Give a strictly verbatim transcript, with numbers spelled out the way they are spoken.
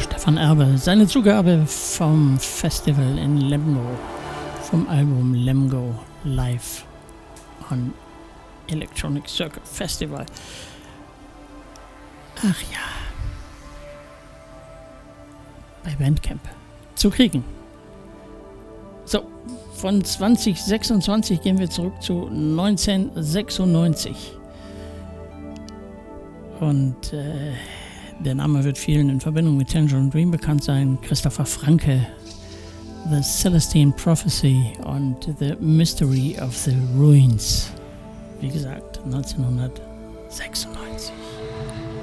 Stefan Erbe, seine Zugabe vom Festival in Lemgo, vom Album Lemgo Live on Electronic Circuit Festival. Ach ja, bei Bandcamp zu kriegen. So, von zwanzig sechsundzwanzig gehen wir zurück zu neunzehnhundertsechsundneunzig. Und äh, der Name wird vielen in Verbindung mit Tangerine Dream bekannt sein. Christopher Franke, The Celestine Prophecy und The Mystery of the Ruins. Wie gesagt, neunzehnhundertsechsundneunzig.